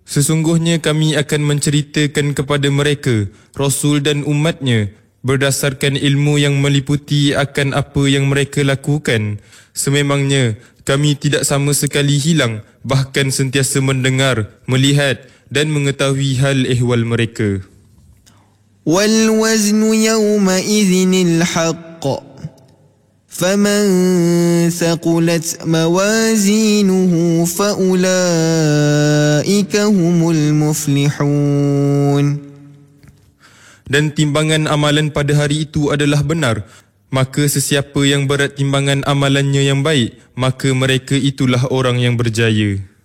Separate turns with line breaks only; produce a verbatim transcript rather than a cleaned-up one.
Sesungguhnya kami akan menceritakan kepada mereka, Rasul dan umatnya, berdasarkan ilmu yang meliputi akan apa yang mereka lakukan. Sememangnya kami tidak sama sekali hilang, bahkan sentiasa mendengar, melihat dan mengetahui hal ehwal mereka.
وَالْوَزْنُ يَوْمَئِذٍ الْحَقُّ فَمَنْ ثَقُلَتْ مَوَازِينُهُ فَأُولَئِكَ هُمُ الْمُفْلِحُونَ.
Dan timbangan amalan pada hari itu adalah benar, maka sesiapa yang berat timbangan amalannya yang baik, maka mereka itulah orang yang berjaya.